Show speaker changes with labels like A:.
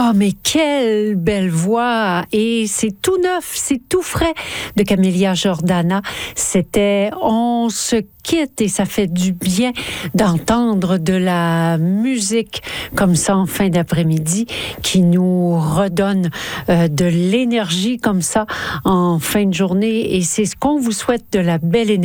A: Oh, mais quelle belle voix! Et c'est tout neuf, c'est tout frais de Camélia Jordana. C'était On se quitte et ça fait du bien d'entendre de la musique comme ça en fin d'après-midi qui nous redonne de l'énergie comme ça en fin de journée. Et c'est ce qu'on vous souhaite, de la belle énergie.